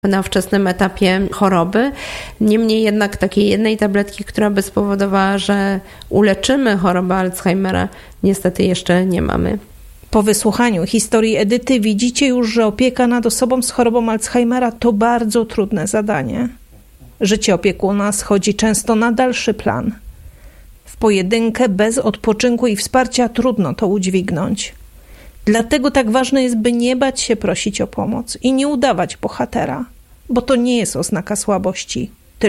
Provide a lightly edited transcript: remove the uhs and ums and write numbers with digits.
na wczesnym etapie choroby. Niemniej jednak takiej jednej tabletki, która by spowodowała, że uleczymy chorobę Alzheimera, niestety jeszcze nie mamy. Po wysłuchaniu historii Edyty widzicie już, że opieka nad osobą z chorobą Alzheimera to bardzo trudne zadanie. Życie opiekuna schodzi często na dalszy plan. W pojedynkę, bez odpoczynku i wsparcia trudno to udźwignąć. Dlatego tak ważne jest, by nie bać się prosić o pomoc i nie udawać bohatera, bo to nie jest oznaka słabości.